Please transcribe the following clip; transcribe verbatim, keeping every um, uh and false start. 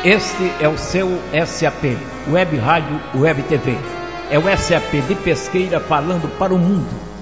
Este é o seu S A P, Web Rádio Web T V. É o S A P de Pesqueira falando para o mundo.